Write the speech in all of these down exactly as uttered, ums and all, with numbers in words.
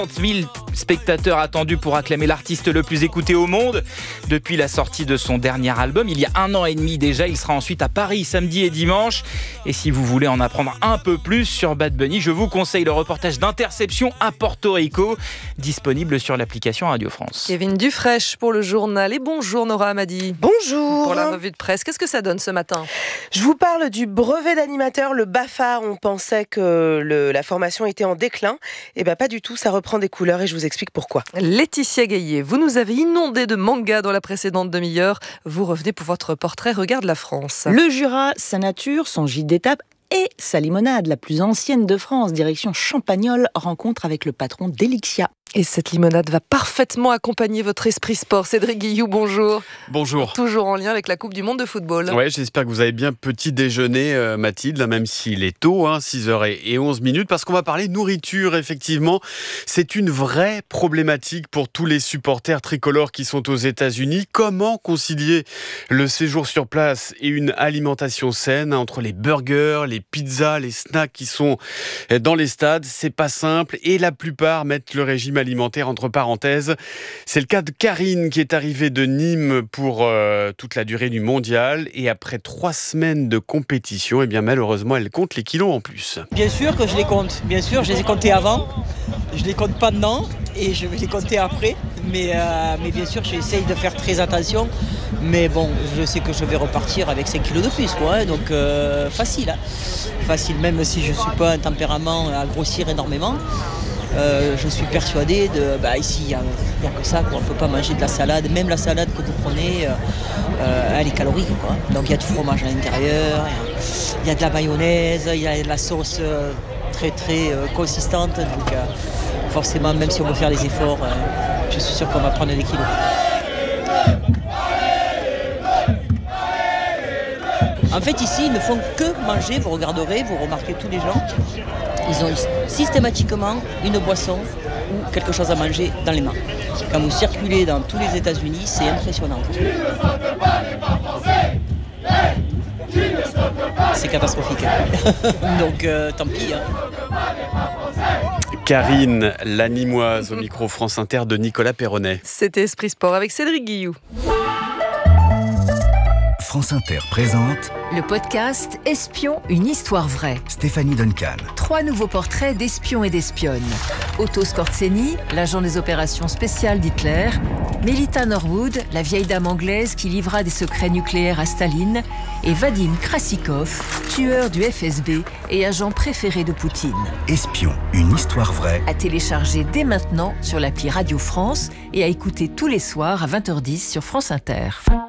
trente mille spectateurs attendus pour acclamer l'artiste le plus écouté au monde depuis la sortie de son dernier album. Il y a un an et demi déjà, il sera ensuite à Paris samedi et dimanche. Et si vous voulez en apprendre un peu plus sur Bad Bunny, je vous conseille le reportage d'Interception à Porto Rico, disponible sur l'application Radio France. Kevin Dufraîche pour le journal. Et bonjour Nora Hamadi. Bonjour. Pour la revue de presse, qu'est-ce que ça donne ce matin ? Je vous parle du brevet d'animateur, le BAFA. On pensait que le, la formation était en déclin. Eh bien pas du tout, ça reprend des couleurs et je vous explique pourquoi. Laetitia Gaillet, vous nous avez inondé de mangas dans la précédente demi-heure. Vous revenez pour votre portrait Regarde la France. Le Jura, sa nature, son gîte d'étape et sa limonade, la plus ancienne de France, direction Champagnole, rencontre avec le patron d'Elixia. Et cette limonade va parfaitement accompagner votre esprit sport. Cédric Guillou, bonjour. Bonjour. Toujours en lien avec la Coupe du Monde de football. Ouais, j'espère que vous avez bien petit déjeuner, euh, Mathilde, là, même s'il est tôt, hein, six heures onze minutes, parce qu'on va parler nourriture, effectivement. C'est une vraie problématique pour tous les supporters tricolores qui sont aux États-Unis. Comment concilier le séjour sur place et une alimentation saine entre les burgers, les pizzas, les snacks qui sont dans les stades? C'est pas simple et la plupart mettent le régime alimentaire entre parenthèses. C'est le cas de Karine qui est arrivée de Nîmes pour euh, toute la durée du mondial et après trois semaines de compétition, eh bien malheureusement elle compte les kilos en plus. Bien sûr que je les compte, bien sûr je les ai comptés avant, je les compte pendant et je vais les compter après, mais, euh, mais bien sûr j'essaye de faire très attention, mais bon je sais que je vais repartir avec cinq kilos de plus quoi, hein, donc euh, facile, hein. Facile même si je ne suis pas un tempérament à grossir énormément. Euh, je suis persuadé de bah ici il n'y a, a que ça quoi. On ne peut pas manger de la salade, même la salade que vous prenez euh, euh, elle est calorique quoi. Donc il y a du fromage à l'intérieur, il y, y a de la mayonnaise, il y a de la sauce euh, très très euh, consistante, donc euh, forcément même si on veut faire les efforts euh, je suis sûr qu'on va prendre des kilos. En fait, ici, ils ne font que manger, vous regarderez, vous remarquez tous les gens, ils ont systématiquement une boisson ou quelque chose à manger dans les mains. Quand vous circulez dans tous les États-Unis, c'est impressionnant. C'est catastrophique. Donc, euh, tant pis. Hein. Karine, la Nîmoise, au micro France Inter de Nicolas Perronnet. C'était Esprit Sport avec Cédric Guillou. France Inter présente le podcast Espion, une histoire vraie. Stéphanie Duncan. Trois nouveaux portraits d'espions et d'espionnes. Otto Skorzeny, l'agent des opérations spéciales d'Hitler. Melita Norwood, la vieille dame anglaise qui livra des secrets nucléaires à Staline. Et Vadim Krasikov, tueur du F S B et agent préféré de Poutine. Espion, une histoire vraie. À télécharger dès maintenant sur l'appli Radio France et à écouter tous les soirs à vingt heures dix sur France Inter.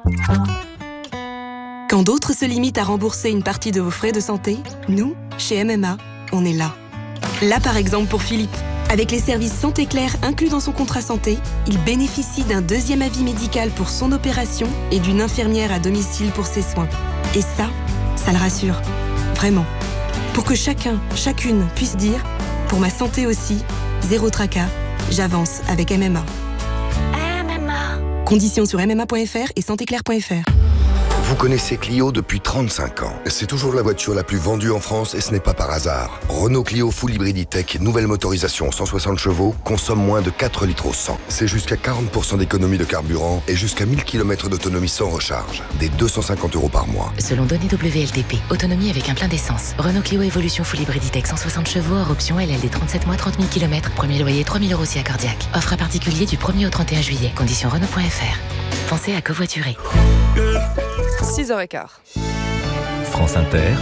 Quand d'autres se limitent à rembourser une partie de vos frais de santé, nous, chez M M A, on est là. Là par exemple pour Philippe. Avec les services Santé Claire inclus dans son contrat santé, il bénéficie d'un deuxième avis médical pour son opération et d'une infirmière à domicile pour ses soins. Et ça, ça le rassure. Vraiment. Pour que chacun, chacune puisse dire « Pour ma santé aussi, zéro tracas, j'avance avec M M A ». M M A. Conditions sur m m a point f r et santé claire point f r. Vous connaissez Clio depuis trente-cinq ans. C'est toujours la voiture la plus vendue en France et ce n'est pas par hasard. Renault Clio Full Hybrid E-Tech, nouvelle motorisation cent soixante chevaux, consomme moins de quatre litres au cent. C'est jusqu'à quarante pour cent d'économie de carburant et jusqu'à mille kilomètres d'autonomie sans recharge. Des deux cent cinquante euros par mois. Selon données W L T P, autonomie avec un plein d'essence. Renault Clio Evolution Full Hybrid E-Tech cent soixante chevaux, hors option L L D trente-sept mois, trente mille kilomètres. Premier loyer trois mille euros si accordiaque. Offre à particulier du premier au trente et un juillet. Conditions Renault point f r. Pensez à covoiturer. six heures quinze. France Inter,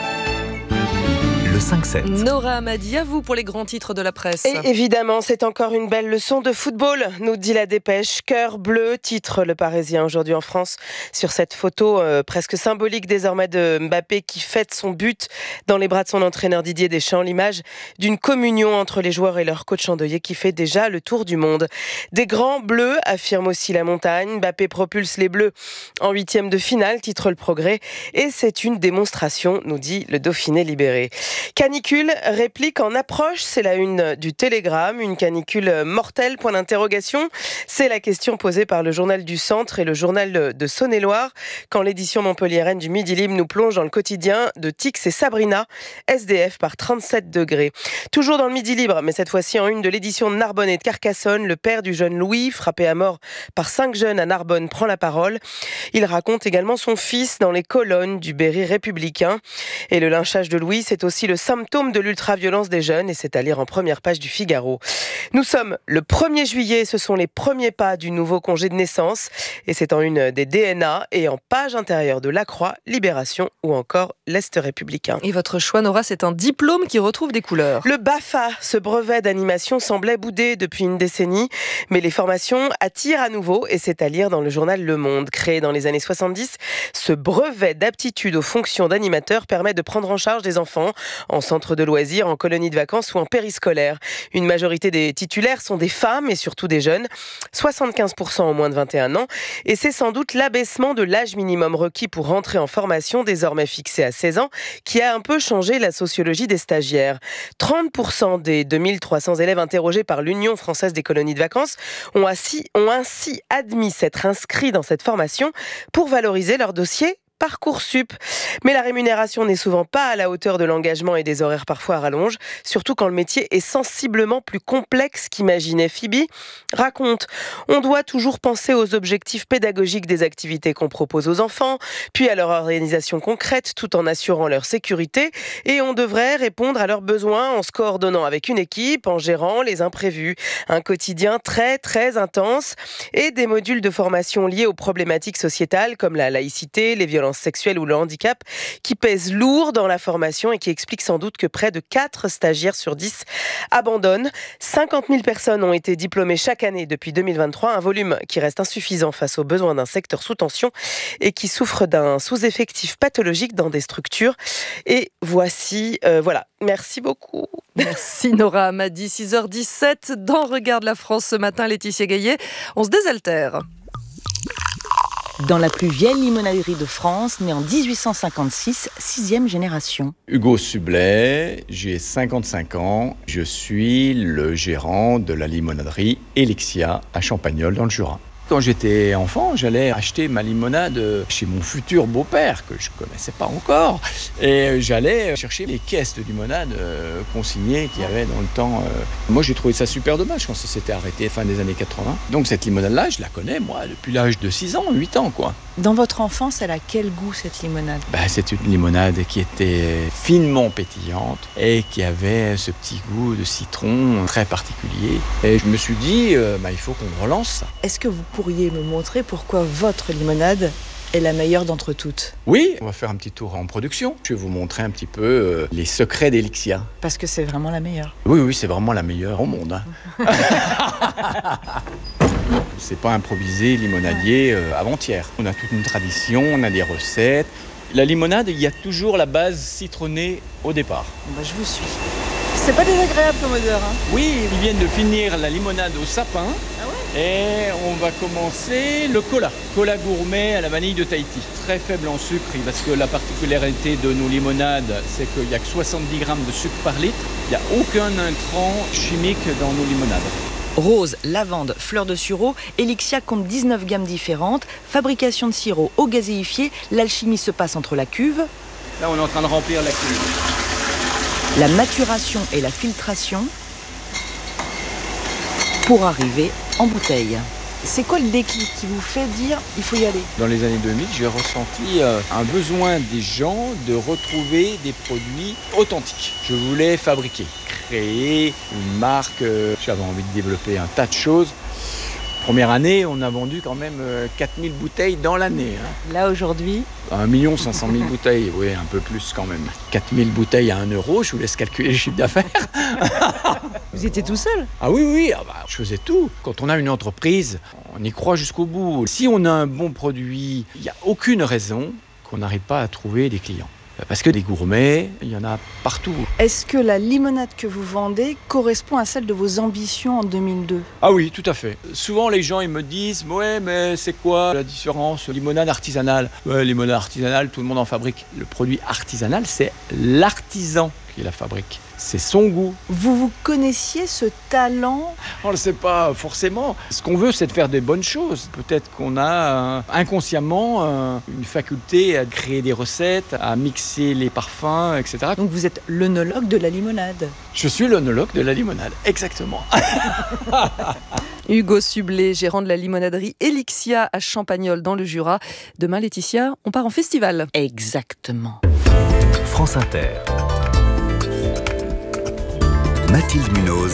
le cinq sept. Nora Hamadi, à vous pour les grands titres de la presse. Et évidemment, c'est encore une belle leçon de football, nous dit la dépêche. Cœur bleu, titre Le Parisien aujourd'hui en France, sur cette photo euh, presque symbolique désormais de Mbappé qui fête son but dans les bras de son entraîneur Didier Deschamps. L'image d'une communion entre les joueurs et leur coach endeuillé qui fait déjà le tour du monde. Des grands bleus, affirme aussi la montagne. Mbappé propulse les bleus en huitième de finale, titre Le Progrès. Et c'est une démonstration, nous dit le Dauphiné libéré. Canicule, réplique en approche, c'est la une du Télégramme. Une canicule mortelle, point d'interrogation. C'est la question posée par le journal du Centre et le journal de Saône-et-Loire quand l'édition montpelliéraine du Midi Libre nous plonge dans le quotidien de Tix et Sabrina, S D F par trente-sept degrés. Toujours dans le Midi Libre, mais cette fois-ci en une de l'édition de Narbonne et de Carcassonne, le père du jeune Louis, frappé à mort par cinq jeunes à Narbonne, prend la parole. Il raconte également son fils dans les colonnes du Berry républicain. Et le lynchage de Louis, c'est aussi le symptôme de l'ultraviolence des jeunes et c'est à lire en première page du Figaro. Nous sommes le premier juillet, ce sont les premiers pas du nouveau congé de naissance et c'est en une des D N A et en page intérieure de La Croix, Libération ou encore l'Est républicain. Et votre choix, Nora, c'est un diplôme qui retrouve des couleurs. Le B A F A, ce brevet d'animation semblait boudé depuis une décennie, mais les formations attirent à nouveau et c'est à lire dans le journal Le Monde. Créé dans les années soixante-dix, ce brevet d'aptitude aux fonctions d'animateur permet de prendre en charge des enfants en centre de loisirs, en colonie de vacances ou en périscolaire. Une majorité des titulaires sont des femmes et surtout des jeunes, soixante-quinze pour cent en moins de vingt et un ans, et c'est sans doute l'abaissement de l'âge minimum requis pour rentrer en formation, désormais fixé à seize ans, qui a un peu changé la sociologie des stagiaires. trente pour cent des deux mille trois cents élèves interrogés par l'Union française des colonies de vacances ont ainsi, ont ainsi admis s'être inscrits dans cette formation pour valoriser leur dossier Parcoursup. Mais la rémunération n'est souvent pas à la hauteur de l'engagement et des horaires parfois à rallonge, surtout quand le métier est sensiblement plus complexe qu'imaginait. Phoebe raconte « On doit toujours penser aux objectifs pédagogiques des activités qu'on propose aux enfants, puis à leur organisation concrète tout en assurant leur sécurité et on devrait répondre à leurs besoins en se coordonnant avec une équipe, en gérant les imprévus. Un quotidien très très intense et des modules de formation liés aux problématiques sociétales comme la laïcité, les violences sexuelle ou le handicap qui pèsent lourd dans la formation et qui explique sans doute que près de quatre stagiaires sur dix abandonnent. cinquante mille personnes ont été diplômées chaque année depuis deux mille vingt-trois, un volume qui reste insuffisant face aux besoins d'un secteur sous tension et qui souffre d'un sous-effectif pathologique dans des structures. Et voici, euh, voilà, merci beaucoup. Merci Nora Amadi, six heures dix-sept dans Regarde la France ce matin, Laetitia Gaillet. On se désaltère. Dans la plus vieille limonaderie de France, née en dix-huit cent cinquante-six, sixième génération. Hugo Sublet, j'ai cinquante-cinq ans, je suis le gérant de la limonaderie Elixia à Champagnole dans le Jura. Quand j'étais enfant, j'allais acheter ma limonade chez mon futur beau-père, que je ne connaissais pas encore. Et j'allais chercher les caisses de limonade euh, consignées qu'il y avait dans le temps. Euh. Moi, j'ai trouvé ça super dommage quand ça s'était arrêté fin des années quatre-vingts. Donc cette limonade-là, je la connais, moi, depuis l'âge de six ans, huit ans, quoi. Dans votre enfance, elle a quel goût, cette limonade ? Bah, c'est une limonade qui était finement pétillante et qui avait ce petit goût de citron très particulier. Et je me suis dit, euh, bah, il faut qu'on relance ça. Est-ce que vous pourriez me montrer pourquoi votre limonade est la meilleure d'entre toutes ? Oui, on va faire un petit tour en production. Je vais vous montrer un petit peu euh, les secrets d'Elixia. Parce que c'est vraiment la meilleure. Oui, oui, c'est vraiment la meilleure au monde. Hein. C'est pas improvisé limonadier euh, avant-hier. On a toute une tradition, on a des recettes. La limonade, il y a toujours la base citronnée au départ. Bah, je vous suis. C'est pas désagréable comme odeur, hein ? Oui, ils viennent de finir la limonade au sapin. Ah ouais ? Et on va commencer le cola. Cola gourmet à la vanille de Tahiti. Très faible en sucre, parce que la particularité de nos limonades, c'est qu'il n'y a que soixante-dix grammes de sucre par litre. Il n'y a aucun intrant chimique dans nos limonades. Rose, lavande, fleur de sureau, Elixia compte dix-neuf gammes différentes. Fabrication de sirop au gazéifié, l'alchimie se passe entre la cuve. Là, on est en train de remplir la cuve. La maturation et la filtration pour arriver en bouteille. C'est quoi le déclic qui vous fait dire il faut y aller ? Dans les années deux mille, j'ai ressenti euh, un besoin des gens de retrouver des produits authentiques. Je voulais fabriquer, créer une marque. Euh, j'avais envie de développer un tas de choses. Première année, on a vendu quand même quatre mille bouteilles dans l'année. Hein. Là, aujourd'hui un million cinq cent mille bouteilles, oui, un peu plus quand même. quatre mille bouteilles à un euro, je vous laisse calculer le chiffre d'affaires. Vous étiez tout seul ? Ah oui, oui, ah bah, je faisais tout. Quand on a une entreprise, on y croit jusqu'au bout. Si on a un bon produit, il n'y a aucune raison qu'on n'arrive pas à trouver des clients. Parce que des gourmets, il y en a partout. Est-ce que la limonade que vous vendez correspond à celle de vos ambitions en deux mille deux ? Ah oui, tout à fait. Souvent, les gens ils me disent « Ouais, mais c'est quoi la différence ? Limonade artisanale ?» Ouais, limonade artisanale, tout le monde en fabrique. Le produit artisanal, c'est l'artisan qui qui la fabrique. C'est son goût. Vous vous connaissiez ce talent ? On ne le sait pas forcément. Ce qu'on veut, c'est de faire des bonnes choses. Peut-être qu'on a euh, inconsciemment euh, une faculté à créer des recettes, à mixer les parfums, et cetera. Donc vous êtes l'œnologue de la limonade. Je suis l'œnologue de la limonade, exactement. Hugo Sublet, gérant de la limonaderie Elixia à Champagnole dans le Jura. Demain, Laetitia, on part en festival. Exactement. France Inter. Mathilde Munoz.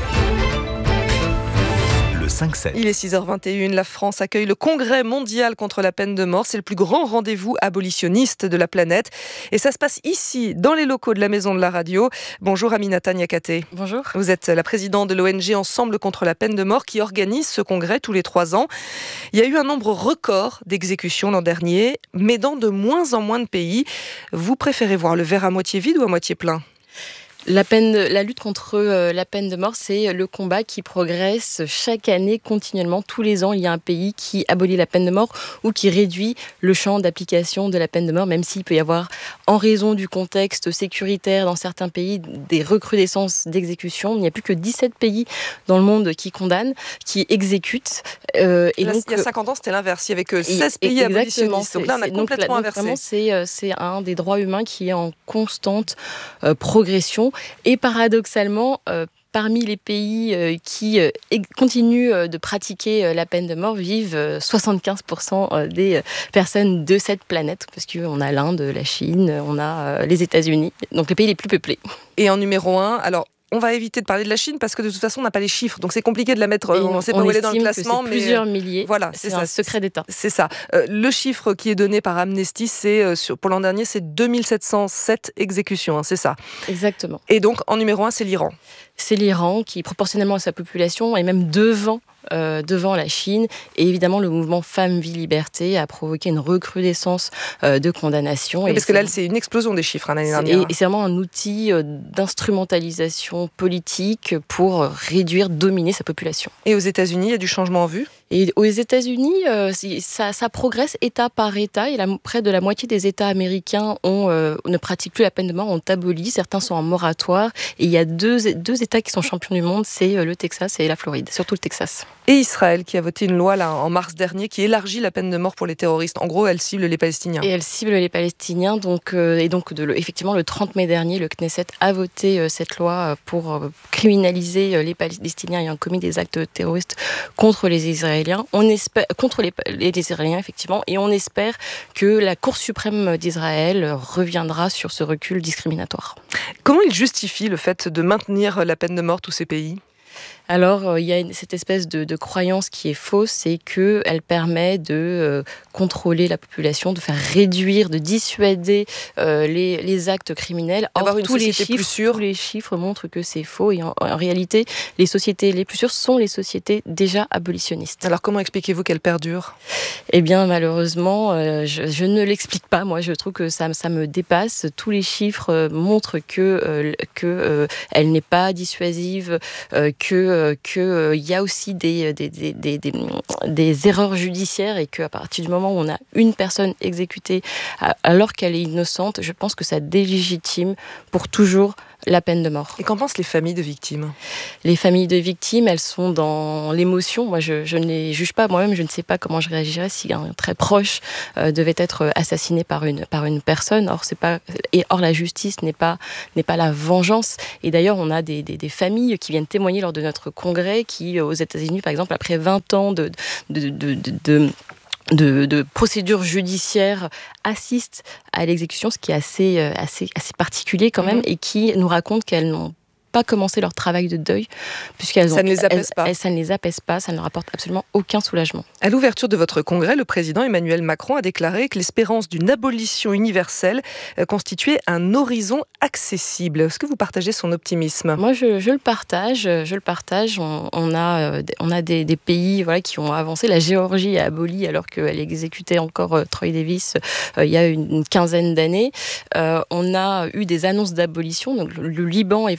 Le cinq sept. Il est six heures vingt et une, la France accueille le Congrès mondial contre la peine de mort. C'est le plus grand rendez-vous abolitionniste de la planète. Et ça se passe ici, dans les locaux de la Maison de la Radio. Bonjour Aminata Niakaté. Bonjour. Vous êtes la présidente de l'O N G Ensemble contre la peine de mort qui organise ce congrès tous les trois ans. Il y a eu un nombre record d'exécutions l'an dernier, mais dans de moins en moins de pays. Vous préférez voir le verre à moitié vide ou à moitié plein ? La, peine de, la lutte contre euh, la peine de mort, c'est le combat qui progresse chaque année, continuellement. Tous les ans, il y a un pays qui abolit la peine de mort ou qui réduit le champ d'application de la peine de mort, même s'il peut y avoir, en raison du contexte sécuritaire dans certains pays, des recrudescences d'exécution. Il n'y a plus que dix-sept pays dans le monde qui condamnent, qui exécutent. Euh, et là, donc, il y a cinquante ans, c'était l'inverse. Il n'y avait que seize pays abolitionnistes. Donc là, on a complètement donc, inversé. Vraiment, c'est, c'est un des droits humains qui est en constante euh, progression. Et paradoxalement, euh, parmi les pays euh, qui euh, continuent euh, de pratiquer euh, la peine de mort, vivent euh, soixante-quinze pour cent des euh, personnes de cette planète, parce qu'on a l'Inde, la Chine, on a euh, les États-Unis, donc les pays les plus peuplés. Et en numéro un, alors... On va éviter de parler de la Chine parce que de toute façon, on n'a pas les chiffres. Donc, c'est compliqué de la mettre. Et on ne sait pas où elle est dans le classement. C'est mais plusieurs milliers. Voilà, c'est, c'est un ça. secret d'État. C'est ça. Euh, le chiffre qui est donné par Amnesty, c'est, euh, sur, pour l'an dernier, c'est deux mille sept cent sept exécutions. Hein, c'est ça. Exactement. Et donc, en numéro un, c'est l'Iran. C'est l'Iran qui, proportionnellement à sa population, est même devant Euh, devant la Chine. Et évidemment, le mouvement Femmes, Vie, Liberté a provoqué une recrudescence euh, de condamnations. Oui, et parce que là, c'est une explosion des chiffres hein, l'année dernière. Et, et c'est vraiment un outil euh, d'instrumentalisation politique pour réduire, dominer sa population. Et aux États-Unis, il y a du changement en vue ? Et aux États-Unis, euh, ça, ça progresse État par État. Et la, près de la moitié des États américains ont, euh, ne pratiquent plus la peine de mort, ont aboli. Certains sont en moratoire. Et il y a deux, deux États qui sont champions du monde, c'est le Texas et la Floride, surtout le Texas. Et Israël qui a voté une loi là, en mars dernier qui élargit la peine de mort pour les terroristes. En gros, elle cible les Palestiniens. Et elle cible les Palestiniens. Donc, euh, et donc, de, le, effectivement, le trente mai dernier, le Knesset a voté euh, cette loi pour euh, criminaliser euh, les Palestiniens ayant commis des actes terroristes contre les Israéliens. On espère, contre les, les Israéliens, effectivement. Et on espère que la Cour suprême d'Israël reviendra sur ce recul discriminatoire. Comment il justifie le fait de maintenir la peine de mort tous ces pays ? Alors, euh, il y a une, cette espèce de, de croyance qui est fausse, c'est qu'elle permet de euh, contrôler la population, de faire réduire, de dissuader euh, les, les actes criminels. Or, tous les, chiffres, tous les chiffres montrent que c'est faux. Et en, en réalité, les sociétés les plus sûres sont les sociétés déjà abolitionnistes. Alors, comment expliquez-vous qu'elles perdurent ? Eh bien, malheureusement, euh, je, je ne l'explique pas. Moi, je trouve que ça, ça me dépasse. Tous les chiffres euh, montrent que, euh, que euh, elle n'est pas dissuasive, euh, que qu'il euh, y a aussi des, des, des, des, des, des erreurs judiciaires et qu'à partir du moment où on a une personne exécutée alors qu'elle est innocente, je pense que ça délégitime pour toujours la peine de mort. Et qu'en pensent les familles de victimes ? Les familles de victimes, elles sont dans l'émotion. Moi, je, je ne les juge pas. Moi-même, je ne sais pas comment je réagirais si un très proche euh, devait être assassiné par une, par une personne. Or, c'est pas, et or, la justice n'est pas, n'est pas la vengeance. Et d'ailleurs, on a des, des, des familles qui viennent témoigner lors de notre congrès qui, aux États-Unis, par exemple, après vingt ans de... de, de, de, de De, de procédures judiciaires assistent à l'exécution, ce qui est assez, assez, assez particulier quand même, mmh. et qui nous racontent qu'elles n'ont pas commencé leur travail de deuil, puisqu'elles ça ont, ne les apaise elles, pas. Elles, ça ne les apaise pas, ça ne leur apporte absolument aucun soulagement. À l'ouverture de votre congrès, le président Emmanuel Macron a déclaré que l'espérance d'une abolition universelle constituait un horizon accessible. Est-ce que vous partagez son optimisme ? Moi, je, je le partage. Je le partage. On, on a, on a des, des pays voilà, qui ont avancé. La Géorgie a aboli alors qu'elle exécutait encore euh, Troy Davis euh, il y a une, une quinzaine d'années. Euh, on a eu des annonces d'abolition. Donc, le, le Liban est venu nous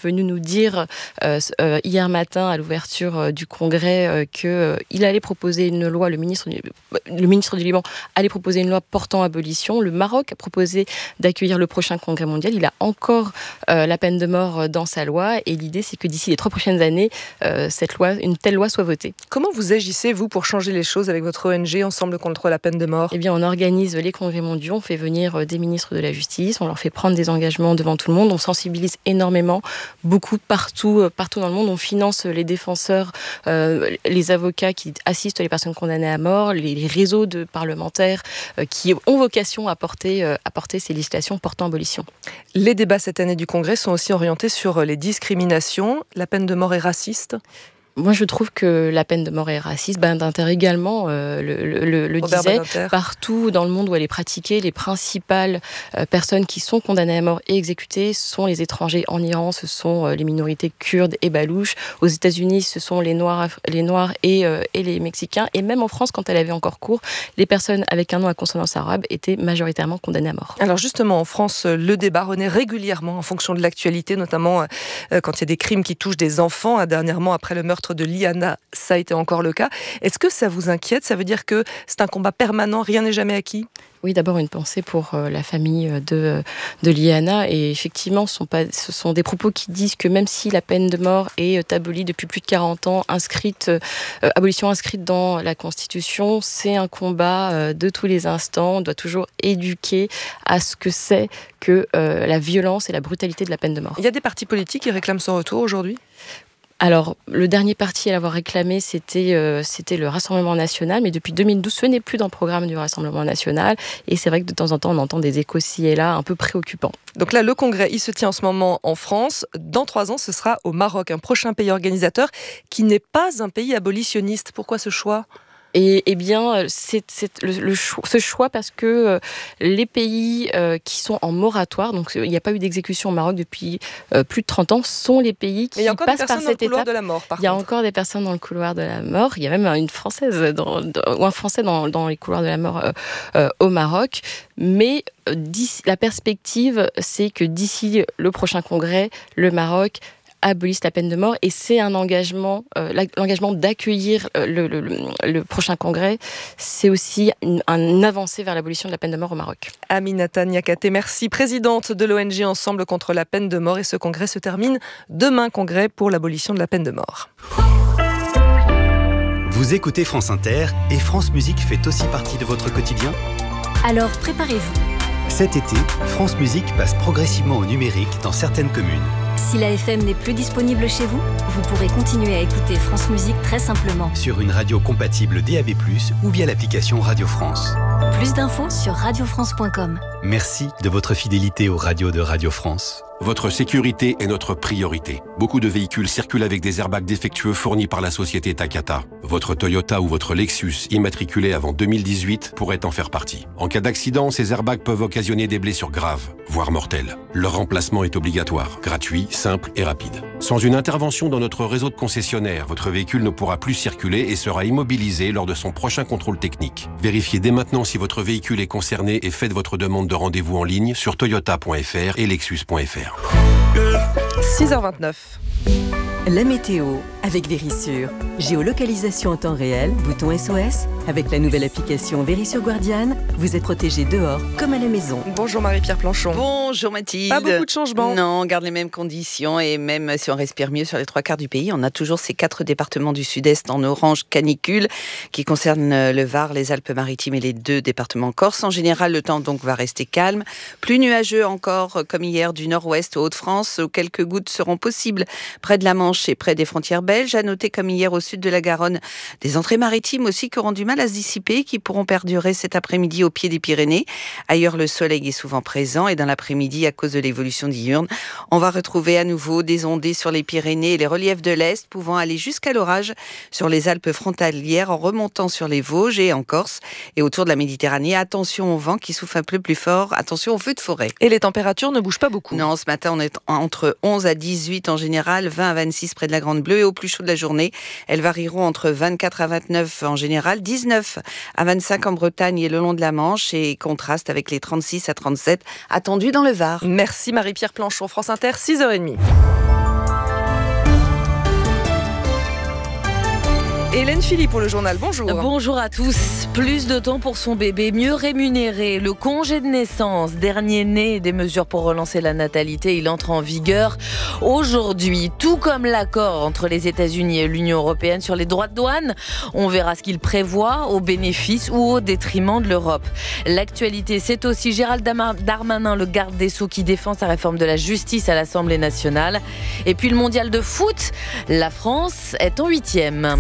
dire euh, euh, hier matin à l'ouverture euh, du Congrès euh, qu'il euh, allait proposer une loi, le ministre, du, le ministre du Liban allait proposer une loi portant abolition. Le Maroc a proposé d'accueillir le prochain Congrès mondial. Il a encore euh, la peine de mort dans sa loi et l'idée c'est que d'ici les trois prochaines années, euh, cette loi, une telle loi soit votée. Comment vous agissez, vous, pour changer les choses avec votre O N G Ensemble contre la peine de mort? Eh bien, on organise les congrès mondiaux, on fait venir des ministres de la Justice, on leur fait prendre des engagements devant tout le monde, on sensibilise énormément, beaucoup partout, partout dans le monde, on finance les défenseurs, euh, les avocats qui assistent les personnes condamnées à mort, les, les réseaux de parlementaires euh, qui ont vocation à porter, euh, à porter ces législations portant abolition. Les débats cette année du Congrès sont aussi orientés sur les discriminations. La peine de mort est raciste? Moi, je trouve que la peine de mort est raciste. Badinter également euh, le, le, le disait. Badinter. Partout dans le monde où elle est pratiquée, les principales euh, personnes qui sont condamnées à mort et exécutées sont les étrangers. En Iran, ce sont euh, les minorités kurdes et balouches. Aux États-Unis, ce sont les Noirs, les Noirs et, euh, et les Mexicains. Et même en France, quand elle avait encore cours, les personnes avec un nom à consonance arabe étaient majoritairement condamnées à mort. Alors justement, en France, le débat renaît régulièrement en fonction de l'actualité, notamment euh, quand il y a des crimes qui touchent des enfants. Dernièrement, après le meurtre de Liana, ça a été encore le cas. Est-ce que ça vous inquiète? Ça veut dire que c'est un combat permanent, rien n'est jamais acquis? Oui, d'abord une pensée pour euh, la famille de, de Liana. Et effectivement, ce sont, pas, ce sont des propos qui disent que même si la peine de mort est abolie depuis plus de quarante ans, inscrite, euh, abolition inscrite dans la Constitution, c'est un combat euh, de tous les instants. On doit toujours éduquer à ce que c'est que euh, la violence et la brutalité de la peine de mort. Il y a des partis politiques qui réclament son retour aujourd'hui ? Alors, le dernier parti à l'avoir réclamé, c'était, euh, c'était le Rassemblement national, mais depuis deux mille douze, ce n'est plus dans le programme du Rassemblement national, et c'est vrai que de temps en temps, on entend des échos ci et là un peu préoccupants. Donc là, le congrès, il se tient en ce moment en France. Dans trois ans, ce sera au Maroc, un prochain pays organisateur qui n'est pas un pays abolitionniste. Pourquoi ce choix ? Et eh bien, c'est, c'est le, le choix, ce choix parce que euh, les pays euh, qui sont en moratoire, donc il n'y a pas eu d'exécution au Maroc depuis euh, plus de trente ans, sont les pays qui passent par cette étape. De la mort, par il y a contre. encore des personnes dans le couloir de la mort. Il y a même une Française dans, dans, ou un Français dans, dans les couloirs de la mort euh, euh, au Maroc. Mais euh, d'ici, la perspective, c'est que d'ici le prochain congrès, le Maroc abolissent la peine de mort, et c'est un engagement, euh, l'engagement d'accueillir euh, le, le, le prochain congrès, c'est aussi une, une avancée vers l'abolition de la peine de mort au Maroc. Aminata Niakate, merci, présidente de l'O N G Ensemble contre la peine de mort, et ce congrès se termine demain, congrès pour l'abolition de la peine de mort. Vous écoutez France Inter et France Musique fait aussi partie de votre quotidien ? Alors préparez-vous. Cet été, France Musique passe progressivement au numérique dans certaines communes. Si la F M n'est plus disponible chez vous, vous pourrez continuer à écouter France Musique très simplement. Sur une radio compatible D A B plus, ou via l'application Radio France. Plus d'infos sur radio france point com. Merci de votre fidélité aux radios de Radio France. Votre sécurité est notre priorité. Beaucoup de véhicules circulent avec des airbags défectueux fournis par la société Takata. Votre Toyota ou votre Lexus, immatriculé avant deux mille dix-huit, pourrait en faire partie. En cas d'accident, ces airbags peuvent occasionner des blessures graves, voire mortelles. Leur remplacement est obligatoire, gratuit, simple et rapide. Sans une intervention dans notre réseau de concessionnaires, votre véhicule ne pourra plus circuler et sera immobilisé lors de son prochain contrôle technique. Vérifiez dès maintenant si votre véhicule est concerné et faites votre demande de rendez-vous en ligne sur toyota point f r et lexus point f r. six heures vingt-neuf. La météo avec Vérissure. Géolocalisation en temps réel, bouton S O S. Avec la nouvelle application Vérissure Guardian, vous êtes protégé dehors comme à la maison. Bonjour Marie-Pierre Planchon. Bonjour Mathilde. Pas beaucoup de changements. Non, on garde les mêmes conditions, et même si on respire mieux sur les trois quarts du pays, on a toujours ces quatre départements du sud-est en orange canicule qui concernent le Var, les Alpes-Maritimes et les deux départements corse. En général, le temps donc va rester calme. Plus nuageux encore, comme hier, du nord-ouest aux Hauts-de-France, où quelques gouttes seront possibles près de la Manche et près des frontières belges. À noter, comme hier au sud de la Garonne, des entrées maritimes aussi qui auront du mal à se dissiper, qui pourront perdurer cet après-midi au pied des Pyrénées. Ailleurs, le soleil est souvent présent, et dans l'après-midi, à cause de l'évolution diurne, on va retrouver à nouveau des ondées sur les Pyrénées et les reliefs de l'Est, pouvant aller jusqu'à l'orage sur les Alpes frontalières, en remontant sur les Vosges et en Corse. Et autour de la Méditerranée, attention au vent qui souffle un peu plus fort, attention aux feux de forêt. Et les températures ne bougent pas beaucoup. Non, ce matin, on est entre onze à dix-huit en général, vingt à vingt-six près de la Grande Bleue, et au plus chaud de la journée, elles varieront entre vingt-quatre à vingt-neuf en général, dix-neuf à vingt-cinq en Bretagne et le long de la Manche, et contraste avec les trente-six à trente-sept attendus dans le Var. Merci Marie-Pierre Planchon, France Inter, six heures trente. Hélène Philippe pour le journal, bonjour. Bonjour à tous. Plus de temps pour son bébé, mieux rémunéré. Le congé de naissance, dernier né des mesures pour relancer la natalité, il entre en vigueur aujourd'hui. Tout comme l'accord entre les États-Unis et l'Union européenne sur les droits de douane. On verra ce qu'il prévoit au bénéfice ou au détriment de l'Europe. L'actualité, c'est aussi Gérald Darmanin, le garde des Sceaux, qui défend sa réforme de la justice à l'Assemblée nationale. Et puis le mondial de foot, la France est en huitième.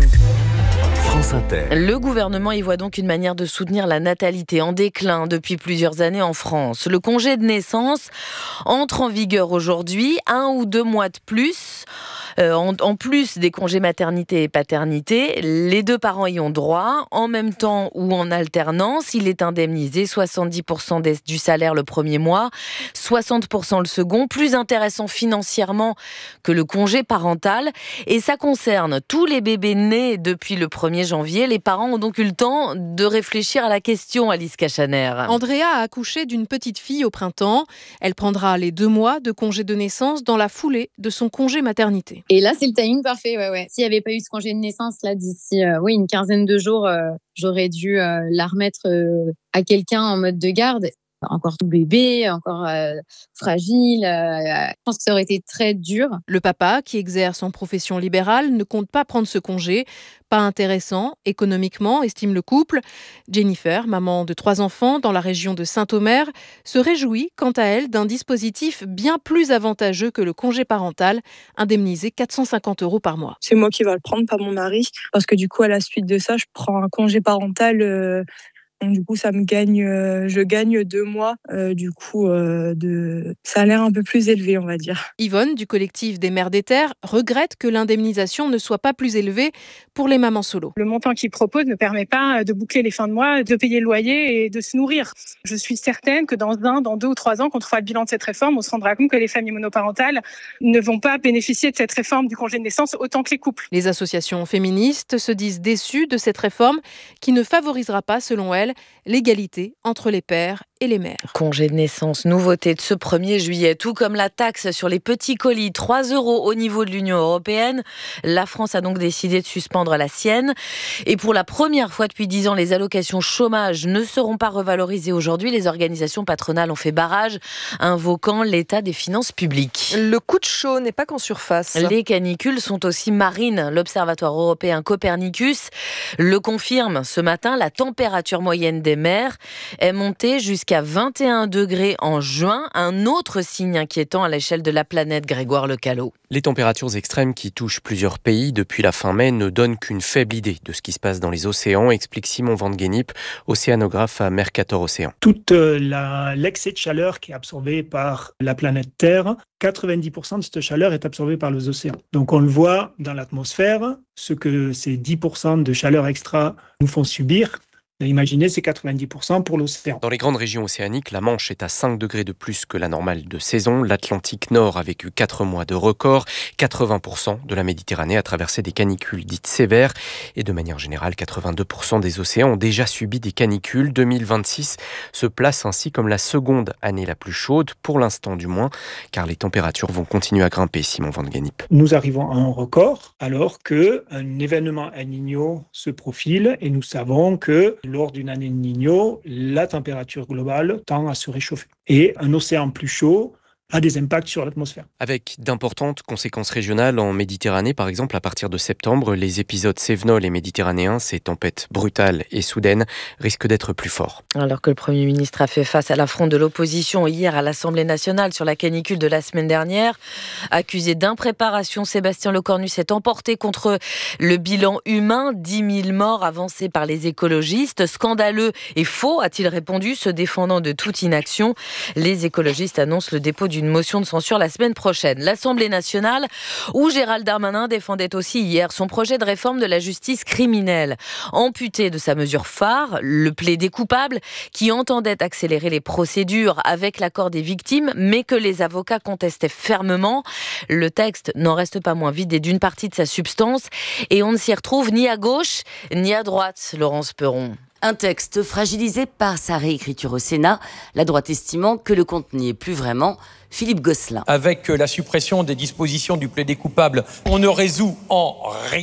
France Inter. Le gouvernement y voit donc une manière de soutenir la natalité en déclin depuis plusieurs années en France. Le congé de naissance entre en vigueur aujourd'hui, un ou deux mois de plus. Euh, en, en plus des congés maternité et paternité, les deux parents y ont droit, en même temps ou en alternance. Il est indemnisé soixante-dix pour cent des, du salaire le premier mois, soixante pour cent le second, plus intéressant financièrement que le congé parental. Et ça concerne tous les bébés nés depuis le premier janvier. Les parents ont donc eu le temps de réfléchir à la question, Alice Cachaner. Andrea a accouché d'une petite fille au printemps. Elle prendra les deux mois de congé de naissance dans la foulée de son congé maternité. Et là, c'est le timing parfait. Ouais, ouais. S'il n'y avait pas eu ce congé de naissance, là, d'ici euh, oui, une quinzaine de jours, euh, j'aurais dû euh, la remettre euh, à quelqu'un en mode de garde. Encore tout bébé, encore euh, fragile. Euh, je pense que ça aurait été très dur. Le papa, qui exerce en profession libérale, ne compte pas prendre ce congé. Pas intéressant économiquement, estime le couple. Jennifer, maman de trois enfants dans la région de Saint-Omer, se réjouit quant à elle d'un dispositif bien plus avantageux que le congé parental, indemnisé quatre cent cinquante euros par mois. C'est moi qui vais le prendre, pas mon mari, parce que du coup, à la suite de ça, je prends un congé parental. Euh Donc, du coup, ça me gagne, euh, je gagne deux mois, euh, du coup, euh, de salaire un peu plus élevé, on va dire. Yvonne, du collectif des mères des terres, regrette que l'indemnisation ne soit pas plus élevée pour les mamans solo. Le montant qu'ils proposent ne permet pas de boucler les fins de mois, de payer le loyer et de se nourrir. Je suis certaine que dans un, dans deux ou trois ans, quand on fera le bilan de cette réforme, on se rendra compte que les familles monoparentales ne vont pas bénéficier de cette réforme du congé de naissance autant que les couples. Les associations féministes se disent déçues de cette réforme qui ne favorisera pas, selon elles, l'égalité entre les pères et les mères. Congé de naissance, nouveauté de ce premier juillet, tout comme la taxe sur les petits colis, trois euros au niveau de l'Union européenne. La France a donc décidé de suspendre la sienne. Et pour la première fois depuis dix ans, les allocations chômage ne seront pas revalorisées aujourd'hui. Les organisations patronales ont fait barrage, invoquant l'état des finances publiques. Le coup de chaud n'est pas qu'en surface. Les canicules sont aussi marines. L'Observatoire européen Copernicus le confirme ce matin. La température moyenne des mers est montée jusqu'à Jusqu'à vingt et un degrés en juin, un autre signe inquiétant à l'échelle de la planète, Grégoire Lecallot. Les températures extrêmes qui touchent plusieurs pays depuis la fin mai ne donnent qu'une faible idée de ce qui se passe dans les océans, explique Simon Van Gennip, océanographe à Mercator Océan. Toute la, l'excès de chaleur qui est absorbé par la planète Terre, quatre-vingt-dix pour cent de cette chaleur est absorbée par les océans. Donc on le voit dans l'atmosphère, ce que ces dix pour cent de chaleur extra nous font subir. Imaginez, c'est quatre-vingt-dix pour cent pour l'océan. Dans les grandes régions océaniques, la Manche est à cinq degrés de plus que la normale de saison. L'Atlantique Nord a vécu quatre mois de record. quatre-vingts pour cent de la Méditerranée a traversé des canicules dites sévères. Et de manière générale, quatre-vingt-deux pour cent des océans ont déjà subi des canicules. deux mille vingt-six se place ainsi comme la seconde année la plus chaude, pour l'instant du moins, car les températures vont continuer à grimper, Simon Van Gennip. Nous arrivons à un record alors qu'un événement El Niño se profile et nous savons que lors d'une année de Niño, la température globale tend à se réchauffer. Et un océan plus chaud a des impacts sur l'atmosphère. Avec d'importantes conséquences régionales en Méditerranée, par exemple, à partir de septembre, les épisodes cévenols et méditerranéens, ces tempêtes brutales et soudaines, risquent d'être plus forts. Alors que le Premier ministre a fait face à l'affront de l'opposition hier à l'Assemblée nationale sur la canicule de la semaine dernière, accusé d'impréparation, Sébastien Lecornu s'est emporté contre le bilan humain, dix mille morts avancés par les écologistes. Scandaleux et faux, a-t-il répondu, se défendant de toute inaction. Les écologistes annoncent le dépôt du d'une motion de censure la semaine prochaine. L'Assemblée nationale, où Gérald Darmanin défendait aussi hier son projet de réforme de la justice criminelle, amputé de sa mesure phare, le plaidé coupable, qui entendait accélérer les procédures avec l'accord des victimes, mais que les avocats contestaient fermement. Le texte n'en reste pas moins vidé d'une partie de sa substance et on ne s'y retrouve ni à gauche ni à droite, Laurence Perron. Un texte fragilisé par sa réécriture au Sénat, la droite estimant que le compte n'y est plus vraiment. Philippe Gosselin. Avec la suppression des dispositions du plaidé coupable, on ne résout en rien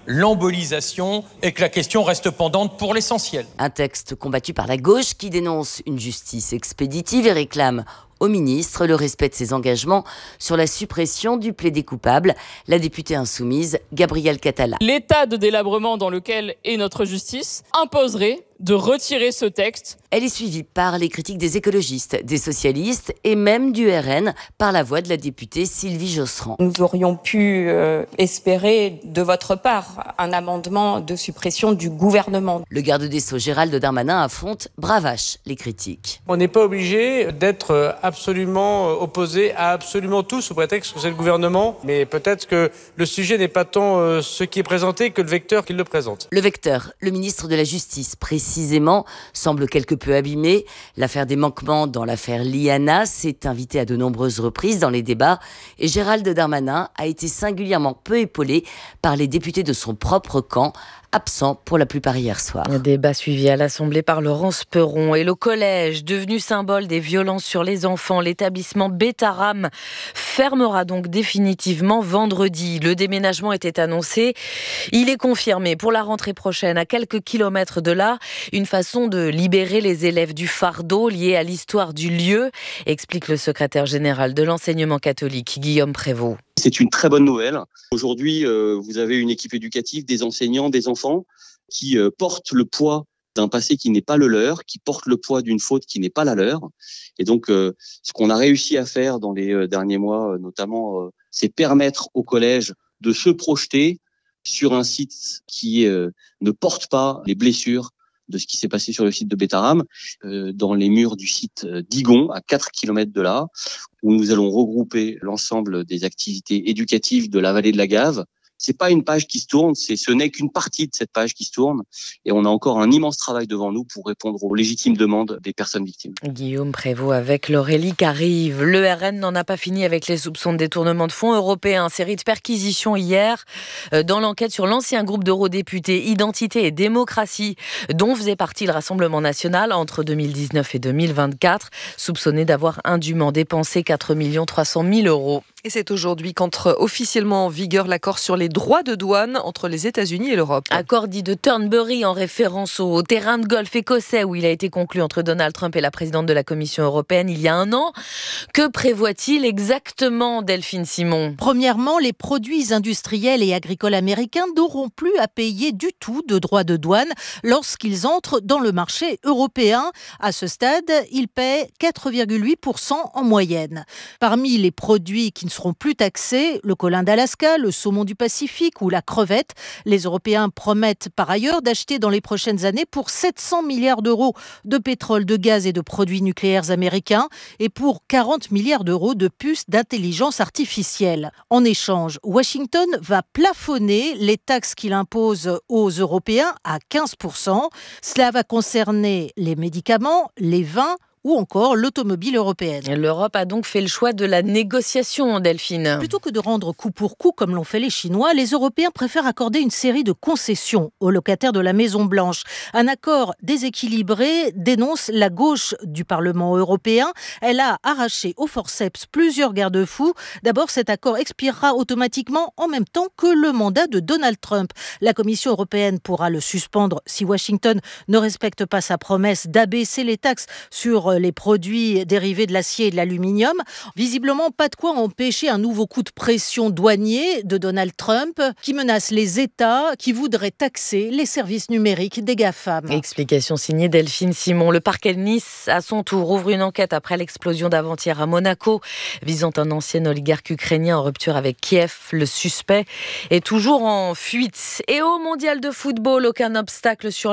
l'embolisation et que la question reste pendante pour l'essentiel. Un texte combattu par la gauche qui dénonce une justice expéditive et réclame au ministre le respect de ses engagements sur la suppression du plaidé coupable. La députée insoumise Gabrielle Catala. L'état de délabrement dans lequel est notre justice imposerait de retirer ce texte. Elle est suivie par les critiques des écologistes, des socialistes et même du R N par la voix de la députée Sylvie Josserand. Nous aurions pu euh, espérer de votre part un amendement de suppression du gouvernement. Le garde des Sceaux Gérald Darmanin affronte bravache les critiques. On n'est pas obligé d'être absolument opposé à absolument tout sous prétexte que c'est le gouvernement, mais peut-être que le sujet n'est pas tant ce qui est présenté que le vecteur qui le présente. Le vecteur, le ministre de la Justice, précisément, semble quelque peu abîmé. L'affaire des manquements dans l'affaire Liana s'est invitée à de nombreuses reprises dans les débats et Gérald Darmanin a été singulièrement peu épaulé par les députés de son propre camp, absent pour la plupart hier soir. Un débat suivi à l'Assemblée par Laurence Perron et le collège, devenu symbole des violences sur les enfants. L'établissement Betaram fermera donc définitivement vendredi. Le déménagement était annoncé. Il est confirmé pour la rentrée prochaine, à quelques kilomètres de là. Une façon de libérer les élèves du fardeau lié à l'histoire du lieu, explique le secrétaire général de l'enseignement catholique, Guillaume Prévost. C'est une très bonne nouvelle. Aujourd'hui, euh, vous avez une équipe éducative, des enseignants, des enfants qui euh, portent le poids d'un passé qui n'est pas le leur, qui portent le poids d'une faute qui n'est pas la leur. Et donc, euh, ce qu'on a réussi à faire dans les euh, derniers mois, euh, notamment, euh, c'est permettre au collège de se projeter sur un site qui euh, ne porte pas les blessures de ce qui s'est passé sur le site de Betaram, euh, dans les murs du site d'Igon, à quatre kilomètres de là, où nous allons regrouper l'ensemble des activités éducatives de la vallée de la Gave. C'est pas une page qui se tourne, c'est, ce n'est qu'une partie de cette page qui se tourne. Et on a encore un immense travail devant nous pour répondre aux légitimes demandes des personnes victimes. Guillaume Prévost avec L'Aurélie qui arrive. Le R N n'en a pas fini avec les soupçons de détournement de fonds européens. Série de perquisitions hier dans l'enquête sur l'ancien groupe d'eurodéputés Identité et Démocratie, dont faisait partie le Rassemblement national entre deux mille dix-neuf et deux mille vingt-quatre, soupçonné d'avoir indûment dépensé quatre millions trois cent mille euros. Et c'est aujourd'hui qu'entre officiellement en vigueur l'accord sur les droits de douane entre les États-Unis et l'Europe. Accord dit de Turnberry en référence au terrain de golf écossais où il a été conclu entre Donald Trump et la présidente de la Commission européenne il y a un an. Que prévoit-il exactement, Delphine Simon ? Premièrement, les produits industriels et agricoles américains n'auront plus à payer du tout de droits de douane lorsqu'ils entrent dans le marché européen. À ce stade, ils paient quatre virgule huit pour cent en moyenne. Parmi les produits qui ne seront plus taxés, le colin d'Alaska, le saumon du Pacifique ou la crevette. Les Européens promettent par ailleurs d'acheter dans les prochaines années pour sept cents milliards d'euros de pétrole, de gaz et de produits nucléaires américains et pour quarante milliards d'euros de puces d'intelligence artificielle. En échange, Washington va plafonner les taxes qu'il impose aux Européens à quinze pour cent. Cela va concerner les médicaments, les vins, ou encore l'automobile européenne. L'Europe a donc fait le choix de la négociation, Delphine. Plutôt que de rendre coup pour coup comme l'ont fait les Chinois, les Européens préfèrent accorder une série de concessions aux locataires de la Maison-Blanche. Un accord déséquilibré dénonce la gauche du Parlement européen. Elle a arraché au forceps plusieurs garde-fous. D'abord, cet accord expirera automatiquement en même temps que le mandat de Donald Trump. La Commission européenne pourra le suspendre si Washington ne respecte pas sa promesse d'abaisser les taxes sur les produits dérivés de l'acier et de l'aluminium. Visiblement, pas de quoi empêcher un nouveau coup de pression douanier de Donald Trump qui menace les États qui voudraient taxer les services numériques des GAFAM. Explication signée Delphine Simon. Le parquet de Nice, à son tour, ouvre une enquête après l'explosion d'avant-hier à Monaco, visant un ancien oligarque ukrainien en rupture avec Kiev. Le suspect est toujours en fuite. Et au mondial de football, aucun obstacle sur